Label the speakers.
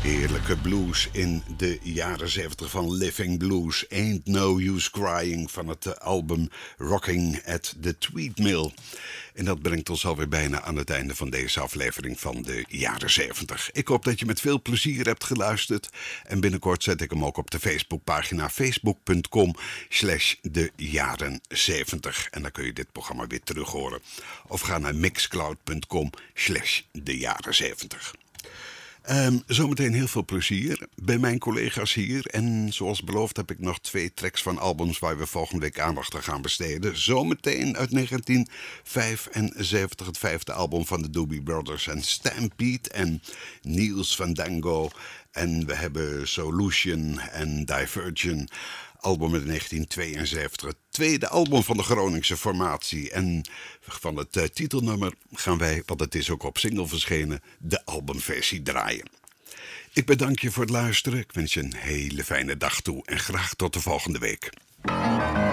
Speaker 1: Heerlijke blues in de jaren 70 van Living Blues. Ain't No Use Crying van het album Rocking at the Tweed Mill. En dat brengt ons alweer bijna aan het einde van deze aflevering van de jaren 70. Ik hoop dat je met veel plezier hebt geluisterd. En binnenkort zet ik hem ook op de Facebookpagina facebook.com/dejaren70. En dan kun je dit programma weer terug horen. Of ga naar mixcloud.com/dejaren70. Zometeen heel veel plezier bij mijn collega's hier. En zoals beloofd heb ik nog 2 tracks van albums waar we volgende week aandacht aan gaan besteden. Zometeen uit 1975 het 5e album van de Doobie Brothers en Stampede en Niels van Dango. En we hebben Solution en Divergent. Album uit 1972, het 2e album van de Groningse formatie. En van het titelnummer gaan wij, want het is ook op single verschenen, de albumversie draaien. Ik bedank je voor het luisteren. Ik wens je een hele fijne dag toe en graag tot de volgende week.